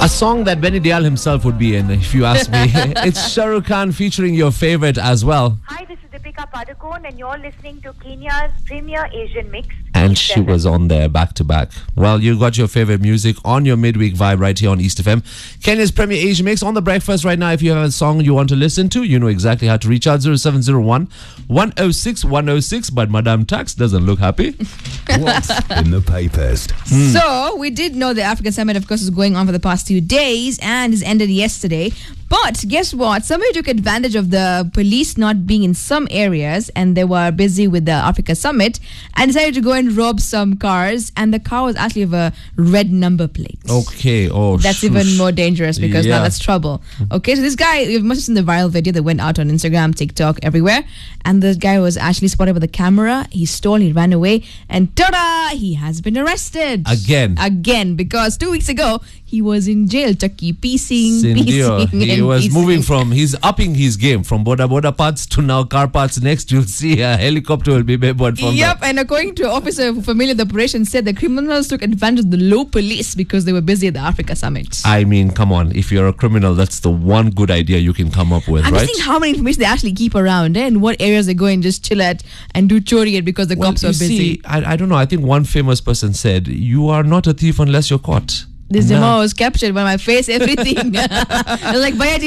A song that Benny Dial himself would be in, if you ask me. It's Shah Rukh Khan featuring your favorite as well. Hi, this is Deepika Padukone and you're listening to Kenya's premier Asian mix. And she was on there back to back. Well, you got your favorite music on your midweek vibe right here on East FM. Kenya's premier Asian mix on the breakfast right now. If you have a song you want to listen to, you know exactly how to reach out. 0701 106 106. But Madame Tax doesn't look happy. What's in the papers? So, we did know the African Summit, of course, is going on for the past 2 days and is ended yesterday. But guess what? Somebody took advantage of the police not being in some areas and they were busy with the Africa Summit and decided to go and rob some cars. And the car was actually of a red number plate. Okay. Oh, that's even more dangerous because now that's trouble. Okay, so this guy, you must have seen the viral video that went out on Instagram, TikTok, everywhere. And the guy was actually spotted with a camera. He stole, he ran away, and ta-da! He has been arrested. Again, because 2 weeks ago, he was in jail, Chucky, piecing. He's upping his game from Boda parts to now car parts. Next, you'll see a helicopter will be made from Yep, and according to an officer familiar with the operation, said the criminals took advantage of the low police because they were busy at the Africa Summit. I mean, come on. If you're a criminal, that's the one good idea you can come up with, I'm right? just thinking how many information they actually keep around and what areas they go and just chill at and do chori at because the cops are busy. See, I don't know. I think one famous person said, you are not a thief unless you're caught. This demo was captured by my face, everything. I was like, Bayaji,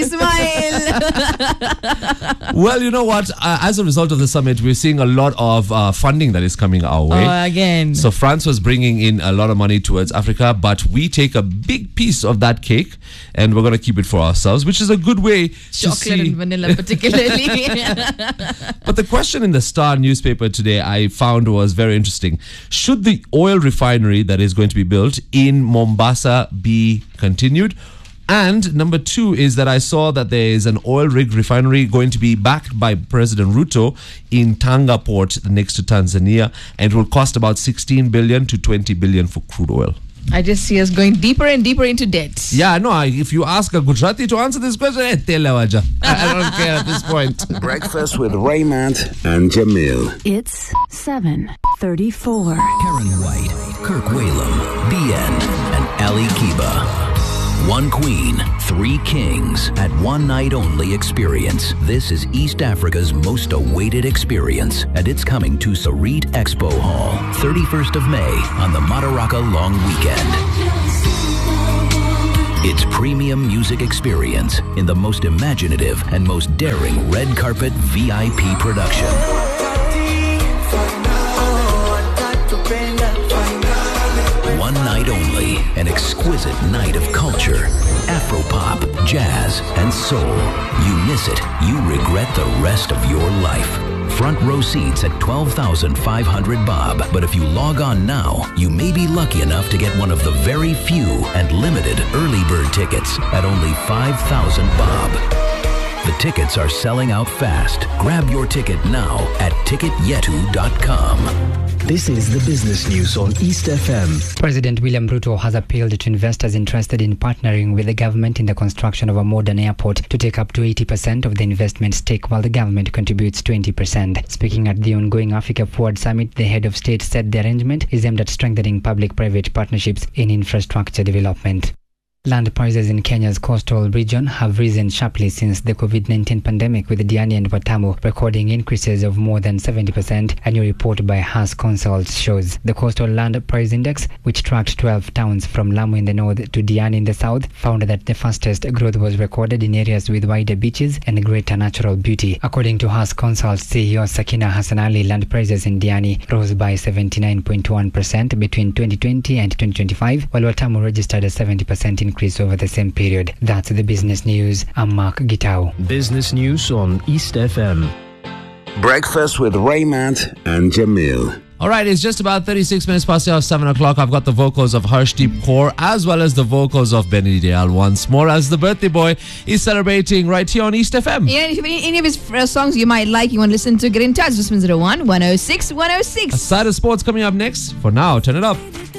smile. Well, you know what? As a result of the summit, we're seeing a lot of funding that is coming our way. Oh, again. So France was bringing in a lot of money towards Africa, but we take a big piece of that cake and we're going to keep it for ourselves, which is a good way to Chocolate and vanilla particularly. But the question in the Star newspaper today I found was very interesting. Should the oil refinery that is going to be built in Mombasa be continued? And number two is that I saw that there is an oil rig refinery going to be backed by President Ruto in Tanga port next to Tanzania, and it will cost about 16 billion to 20 billion for crude oil. I just see us going deeper and deeper into debt. Yeah, no, if you ask a Gujarati to answer this question, I don't care at this point. Breakfast with Raymond and Jamil. It's 7:34. Karen White, Kirk Whalum, BN, and Ali Kiba. One queen, three kings at one night only experience. This is East Africa's most awaited experience, and it's coming to Sarit Expo Hall, 31st of May on the Madaraka Long Weekend. It's premium music experience in the most imaginative and most daring red carpet VIP production. One night only, an exquisite night of culture, Afropop, jazz, and soul. You miss it, you regret the rest of your life. Front row seats at 12,500 bob. But if you log on now, you may be lucky enough to get one of the very few and limited early bird tickets at only 5,000 bob. The tickets are selling out fast. Grab your ticket now at ticketyetu.com. This is the business news on East FM. President William Ruto has appealed to investors interested in partnering with the government in the construction of a modern airport to take up to 80% of the investment stake while the government contributes 20%. Speaking at the ongoing Africa Forward Summit, the head of state said the arrangement is aimed at strengthening public-private partnerships in infrastructure development. Land prices in Kenya's coastal region have risen sharply since the COVID-19 pandemic, with Diani and Watamu recording increases of more than 70%. A new report by Haas Consult shows the coastal land price index, which tracked 12 towns from Lamu in the north to Diani in the south, found that the fastest growth was recorded in areas with wider beaches and greater natural beauty. According to Haas Consult CEO Sakina Hassan Ali, land prices in Diani rose by 79.1% between 2020 and 2025, while Watamu registered a 70% increase over the same period. That's the business news. I'm Mark Gitau. Business news on East FM. Breakfast with Raymond and Jamil. All right, it's just about 36 minutes past the hour of 7 o'clock. I've got the vocals of Harshdeep Kaur as well as the vocals of Benny Dial once more, as the birthday boy is celebrating right here on East FM. Yeah, if any of his songs you might like, you want to listen to, get in touch. 01 106 106. A side of sports coming up next. For now, turn it up.